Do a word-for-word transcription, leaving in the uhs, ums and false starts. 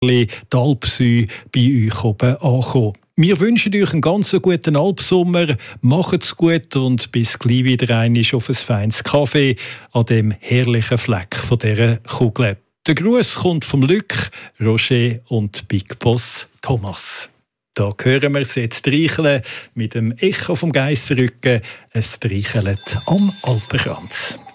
die Alpsü bei euch oben ankommen. Wir wünschen euch einen ganz guten Alpsommer. Macht's gut und bis gleich wieder einmal auf ein feines Kaffee an dem herrlichen Fleck von dieser Kugel. Der Gruß kommt vom Luc, Roger und Big Boss Thomas. Da hören wir es jetzt streicheln mit dem Echo vom Geissenrücken. Es streichelt am Alpenkranz.